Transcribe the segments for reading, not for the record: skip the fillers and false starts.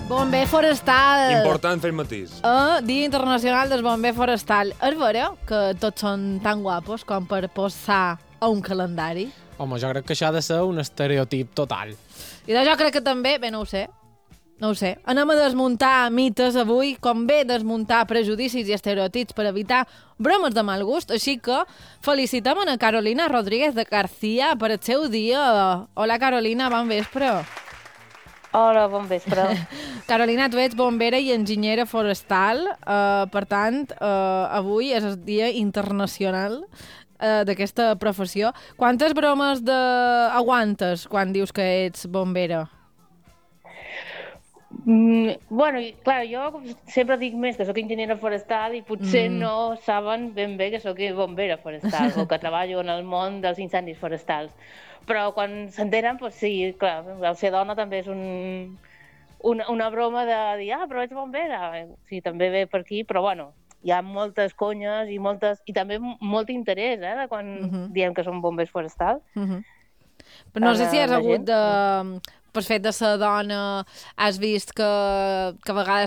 Bomber forestal. Important fer matís. Dia Internacional del Bomber Forestal. És vera que tots són tan guapos com per posar a un calendari? Home, jo crec que això ha de ser un estereotip total. I jo crec que també, bé, no ho sé. Anem a desmuntar mites avui, com bé desmuntar prejudicis i estereotips per evitar bromes de mal gust. Així que felicitem a Carolina Rodríguez de García per el seu dia. Hola, Carolina, bon vespre. Hola, bon vespre. Carolina, tu ets bombera i enginyera forestal, per tant, avui és el Dia Internacional d'aquesta professió. Quantes bromes aguantes quan dius que ets bombera? Bueno, clar, jo sempre dic més que sóc enginyera forestal i potser no saben ben bé que sóc bombera forestal o que treballo en el món dels incendis forestals. Però quan s'entenen, doncs sí, clar, el ser dona també és una broma de dir, però ets bombera. Sí, també ve per aquí, però bueno, hi ha moltes conyes i també molt interès, de quan diem que som bombers forestals. Però no sé si has hagut de... Per fet de ser dona, has vist que a vegades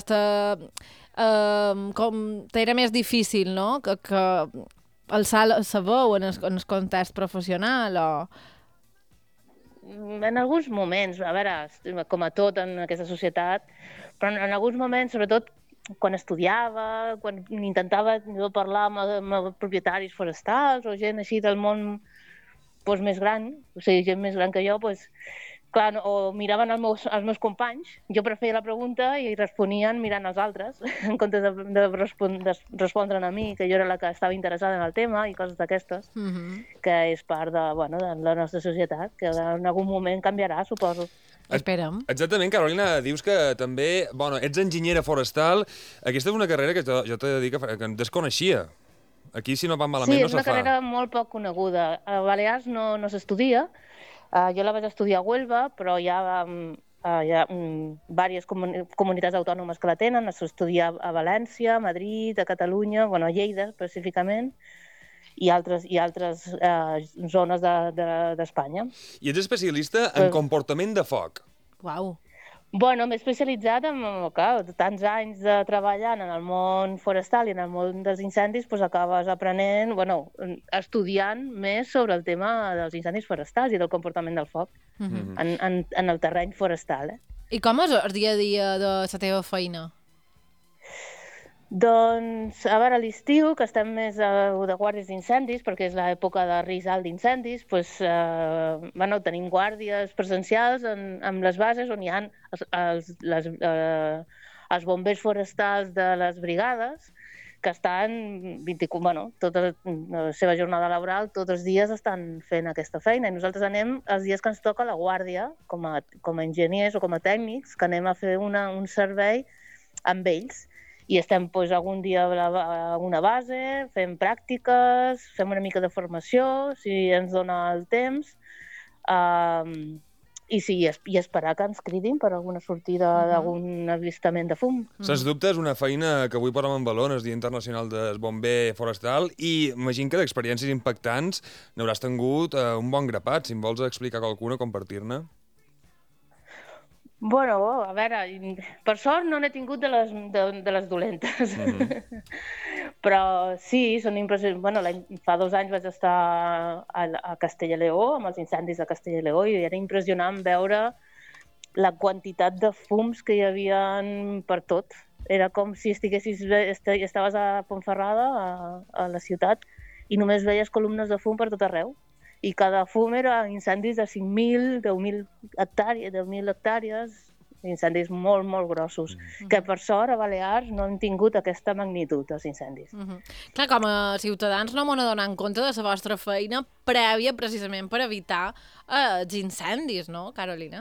t'era més difícil, no? Que alçar la veu en el context professional o... En alguns moments, a veure, com a tot en aquesta societat, però en alguns moments, sobretot quan estudiava, quan intentava parlar amb propietaris forestals o gent així del món més gran, o sigui, gent més gran que jo, clar, o miraven els meus companys, jo preferia la pregunta i responien mirant els altres, en comptes de respondre'n a mi, que jo era la que estava interessada en el tema i coses d'aquestes, que és part de la nostra societat, que en algun moment canviarà, suposo. Esperem. Exactament, Carolina, dius que també, ets enginyera forestal. Aquesta és una carrera que jo t'he de dir que desconeixia. Aquí, si no va malament, no se fa. Sí, és una carrera molt poc coneguda. A Balears no s'estudia. Jo la vaig estudiar a Huelva, però hi ha diverses comunitats autònomes que la tenen. S'estudia a València, a Madrid, a Catalunya, a Lleida específicament, i altres zones d'Espanya. I ets especialista en comportament de foc. Uau. Bueno, m'he especialitzat en tants anys de treballant en el món forestal i en el món dels incendis, acabes aprenent, estudiant més sobre el tema dels incendis forestals i del comportament del foc en el terreny forestal. I com és el dia a dia de la teva feina? Doncs, a veure, a l'estiu, que estem més de guàrdies d'incendis, perquè és l'època de risc alt d'incendis, tenim guàrdies presencials amb les bases on hi ha els bombers forestals de les brigades, que estan, tota la seva jornada laboral, tots els dies estan fent aquesta feina. I nosaltres anem els dies que ens toca la guàrdia, com a enginyers o com a tècnics, que anem a fer un servei amb ells. I estem algun dia a una base, fem pràctiques, fem una mica de formació, si ens dona el temps, i esperar que ens cridin per alguna sortida d'algun avistament de fum. Sens dubte és una feina que avui posem en valor en el Dia Internacional del Bomber Forestal i imagino que d'experiències impactants n'hauràs tingut un bon grapat. Si em vols explicar alguna, compartir-ne. Bueno, a veure, per sort no n'he tingut de les dolentes. Però sí, són impressionants. Fa 2 anys vaig estar a Castella i Lleó, amb els incendis de Castella i Lleó, i era impressionant veure la quantitat de fums que hi havia per tot. Era com si estaves a Ponferrada, a la ciutat, i només veies columnes de fum per tot arreu. I cada fum era incendis de 5.000, 10.000 hectàrees, incendis molt, molt grossos, que per sort a Balears no han tingut aquesta magnitud, els incendis. Clar, com a ciutadans no m'ho donen compte de la vostra feina prèvia precisament per evitar els incendis, no, Carolina?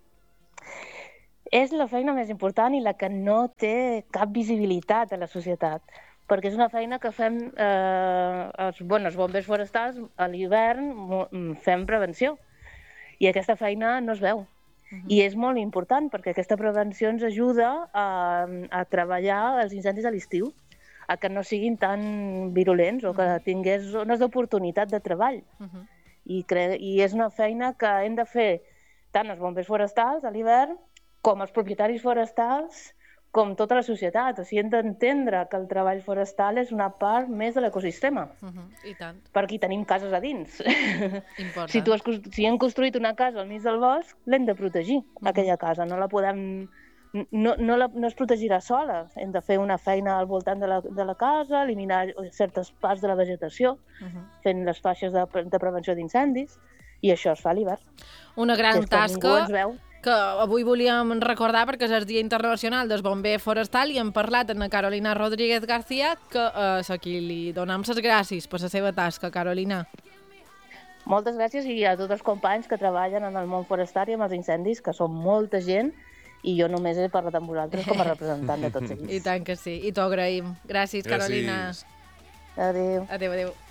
És la feina més important i la que no té cap visibilitat a la societat, perquè és una feina que fem els bombers forestals a l'hivern, fem prevenció, i aquesta feina no es veu. I és molt important perquè aquesta prevenció ens ajuda a treballar els incendis a l'estiu, a que no siguin tan virulents o que tingués zones d'oportunitat de treball. I és una feina que hem de fer tant els bombers forestals a l'hivern com els propietaris forestals, com tota la societat. O sigui, hem d'entendre que el treball forestal és una part més de l'ecosistema. I tant. Per aquí tenim cases a dins. Important. Si hem construït una casa al mig del bosc, l'hem de protegir, aquella casa. No la podem... No es protegirà sola. Hem de fer una feina al voltant de la casa, eliminar certes parts de la vegetació, fent les faixes de prevenció d'incendis, i això es fa a l'hivern. Una gran tasca ens veu. que avui volíem recordar perquè és el Dia Internacional del Bomber Forestal i hem parlat amb la Carolina Rodríguez García, que és a qui li donem les gràcies per la seva tasca, Carolina. Moltes gràcies i a tots els companys que treballen en el món forestal i amb els incendis, que són molta gent, i jo només he parlat amb vosaltres com a representant de tots ells. I tant que sí, i t'ho agraïm. Gràcies, Carolina. Adéu. Adéu, adéu.